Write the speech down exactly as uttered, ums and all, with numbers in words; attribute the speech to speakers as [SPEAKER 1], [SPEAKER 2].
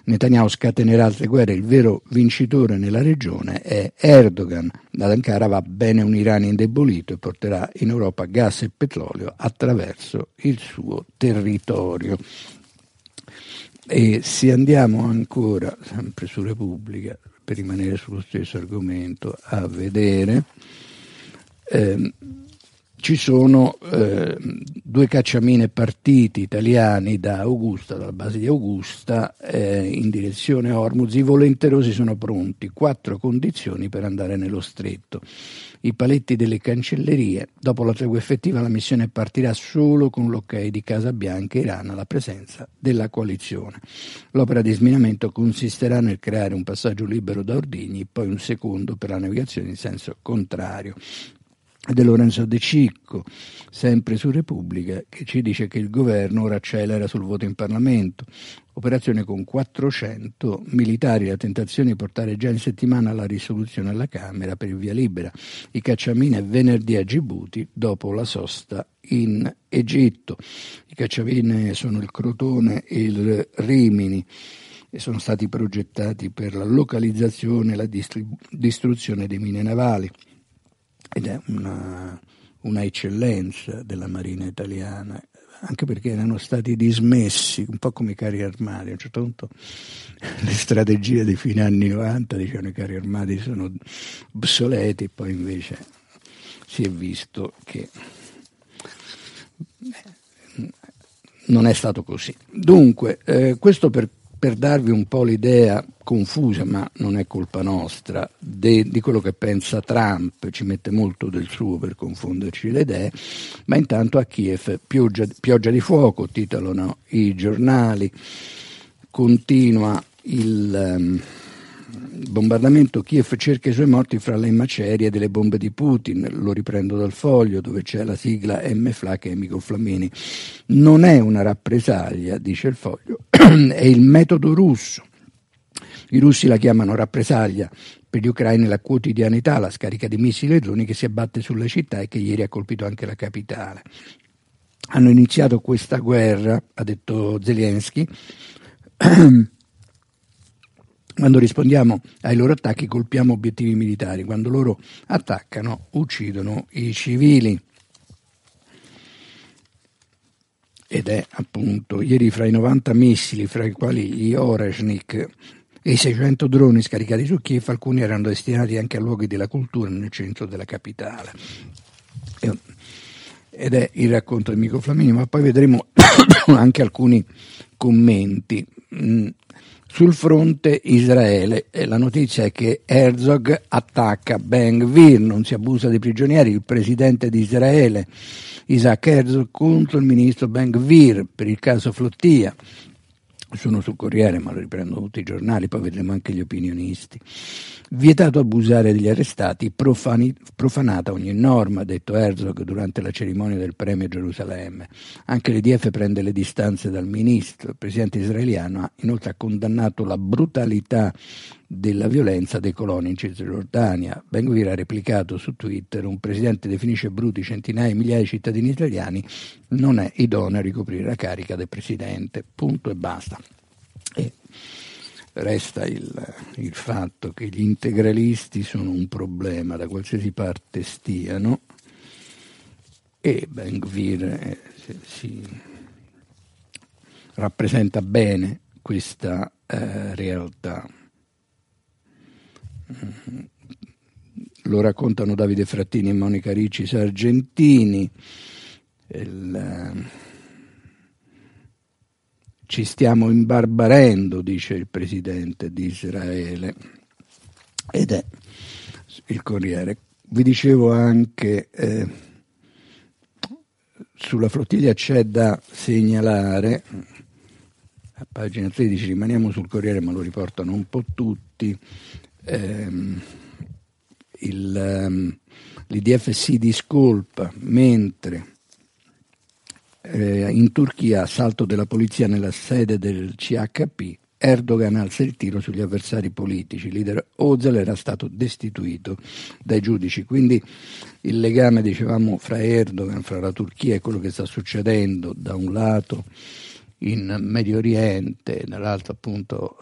[SPEAKER 1] Netanyahu scatenerà altre guerre, il vero vincitore nella regione è Erdogan. Ad Ankara va bene un Iran indebolito e porterà in Europa gas e petrolio attraverso il suo territorio. E se andiamo ancora, sempre su Repubblica, per rimanere sullo stesso argomento, a vedere, eh, ci sono eh, due cacciamine partiti italiani da Augusta, dalla base di Augusta, eh, in direzione Hormuz. I volenterosi sono pronti, quattro condizioni per andare nello stretto. I paletti delle cancellerie, dopo la tregua effettiva la missione partirà solo con l'ok di Casa Bianca e Iran alla presenza della coalizione. L'opera di sminamento consisterà nel creare un passaggio libero da ordigni, poi un secondo per la navigazione in senso contrario. De Lorenzo De Cicco, sempre su Repubblica, che ci dice che il governo ora accelera sul voto in Parlamento, operazione con quattrocento militari, la tentazione di portare già in settimana la risoluzione alla Camera per il via libera, i cacciamine venerdì a Gibuti dopo la sosta in Egitto. I cacciamine sono il Crotone e il Rimini e sono stati progettati per la localizzazione e la distribu- distruzione dei mine navali. Ed è una, una eccellenza della Marina italiana, anche perché erano stati dismessi, un po' come i carri armati. A un certo punto le strategie dei fine anni novanta dicevano che i carri armati sono obsoleti, poi invece si è visto che non è stato così. Dunque, eh, questo per per darvi un po' l'idea confusa, ma non è colpa nostra, de, di quello che pensa Trump. Ci mette molto del suo per confonderci le idee, ma intanto a Kiev pioggia, pioggia di fuoco, titolano i giornali, continua il um, bombardamento, Kiev cerca i suoi morti fra le macerie delle bombe di Putin, lo riprendo dal Foglio dove c'è la sigla M F L A che è Mico Flammini. Non è una rappresaglia, dice il Foglio, è il metodo russo. I russi la chiamano rappresaglia, per gli ucraini la quotidianità, la scarica di missili e droni che si abbatte sulle città e che ieri ha colpito anche la capitale. Hanno iniziato questa guerra, ha detto Zelensky, quando rispondiamo ai loro attacchi colpiamo obiettivi militari, quando loro attaccano uccidono i civili. Ed è appunto ieri fra i novanta missili, fra i quali gli Oreshnik e i seicento droni scaricati su Kiev, alcuni erano destinati anche a luoghi della cultura nel centro della capitale. Ed è il racconto di Mico Flammini, ma poi vedremo anche alcuni commenti. Sul fronte Israele, la notizia è che Herzog attacca Ben Gvir, non si abusa dei prigionieri, il presidente di Israele Isaac Herzog contro il ministro Ben Gvir per il caso Flottia. Sono sul Corriere, ma lo riprendono tutti i giornali, poi vedremo anche gli opinionisti. Vietato abusare degli arrestati, profani, profanata ogni norma, ha detto Herzog durante la cerimonia del premio Gerusalemme. Anche l'E D F prende le distanze dal ministro. Il presidente israeliano ha inoltre condannato la brutalità della violenza dei coloni in Cisgiordania. Ben Gvir ha replicato su Twitter: un presidente definisce bruti centinaia di migliaia di cittadini israeliani, non è idoneo a ricoprire la carica del presidente, punto e basta. E resta il, il fatto che gli integralisti sono un problema da qualsiasi parte stiano, e Ben Gvir eh, si, si rappresenta bene questa eh, realtà. Lo raccontano Davide Frattini e Monica Ricci Sargentini. Il, ci stiamo imbarbarendo, dice il presidente di Israele, ed è il Corriere. Vi dicevo anche eh, sulla flottiglia c'è da segnalare, a pagina tredici, rimaniamo sul Corriere ma lo riportano un po' tutti, ehm, il, um, l'I D F si discolpa mentre eh, in Turchia assalto della polizia nella sede del C H P, Erdogan alza il tiro sugli avversari politici, il leader Öcalan era stato destituito dai giudici, quindi il legame, dicevamo, fra Erdogan, fra la Turchia e quello che sta succedendo da un lato in Medio Oriente, dall'altro appunto